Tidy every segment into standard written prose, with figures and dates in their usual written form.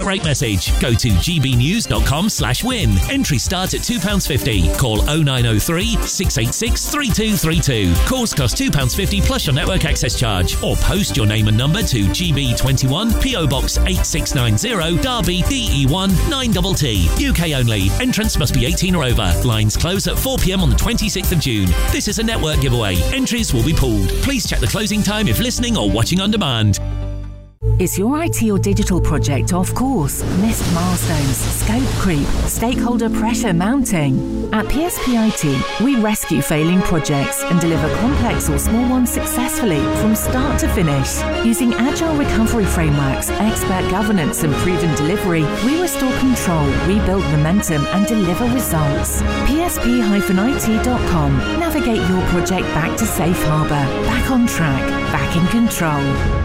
break message. Go to gbnews.com/win. Entry start at £2.50. Call 0903 686 3232. Calls cost £2.50 plus your network access charge. Or post your name and number to GB21 PO Box 8690 Derby DE1 9TT. UK only. Entrance must be 18 or over. Lines close at 4 p.m. on the 26th of June. This is a network giveaway. Entries will be pulled. Please check the closing time if listening or watching on demand. Is your IT or digital project off course? Missed milestones, scope creep, stakeholder pressure mounting? At PSP IT, we rescue failing projects and deliver complex or small ones successfully from start to finish. Using agile recovery frameworks, expert governance and proven delivery, we restore control, rebuild momentum and deliver results. PSP-IT.com. Navigate your project back to safe harbour, back on track, back in control.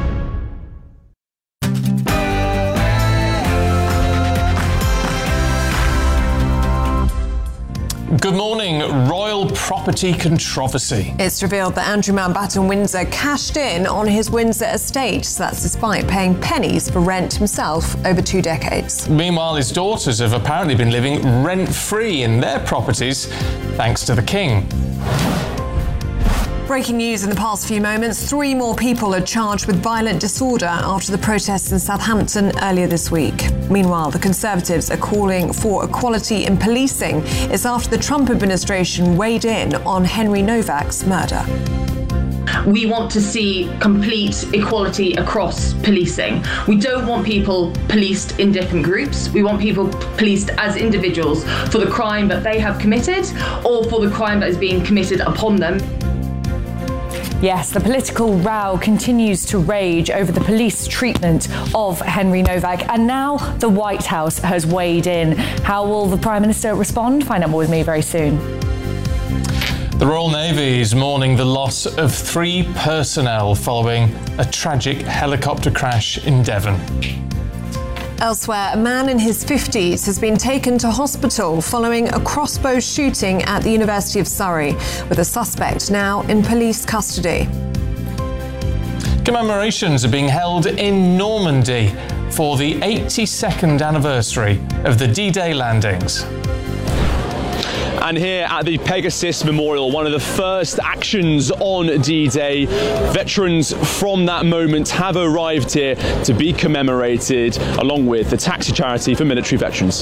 Good morning. Royal property controversy. It's revealed that Andrew Mountbatten Windsor cashed in on his Windsor estate. So that's despite paying pennies for rent himself over 2 decades. Meanwhile, his daughters have apparently been living rent-free in their properties thanks to the King. Breaking news in the past few moments. 3 more people are charged with violent disorder after the protests in Southampton earlier this week. Meanwhile, the Conservatives are calling for equality in policing. It's after the Trump administration weighed in on Henry Novak's murder. We want to see complete equality across policing. We don't want people policed in different groups. We want people policed as individuals for the crime that they have committed or for the crime that is being committed upon them. Yes, the political row continues to rage over the police treatment of Henry Novak, and now the White House has weighed in. How will the Prime Minister respond? Find out more with me very soon. The Royal Navy is mourning the loss of 3 personnel following a tragic helicopter crash in Devon. Elsewhere, a man in his 50s has been taken to hospital following a crossbow shooting at the University of Surrey, with a suspect now in police custody. Commemorations are being held in Normandy for the 82nd anniversary of the D-Day landings. And here at the Pegasus Memorial, one of the first actions on D-Day, veterans from that moment have arrived here to be commemorated, along with the taxi charity for military veterans.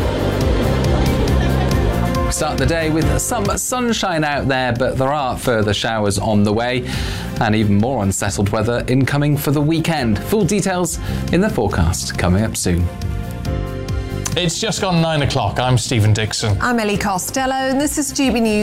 Start the day with some sunshine out there, but there are further showers on the way and even more unsettled weather incoming for the weekend. Full details in the forecast coming up soon. It's just gone 9 o'clock. I'm Stephen Dixon. I'm Ellie Costello, and this is GB News.